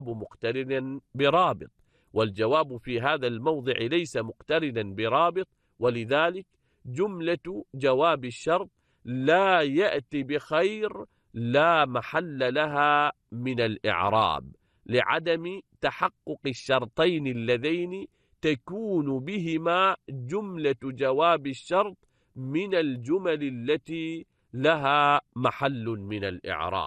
مقترنا برابط، والجواب في هذا الموضع ليس مقترنا برابط، ولذلك جملة جواب الشرط لا يأتي بخير لا محل لها من الإعراب، لعدم تحقق الشرطين اللذين تكون بهما جملة جواب الشرط من الجمل التي لها محل من الإعراب.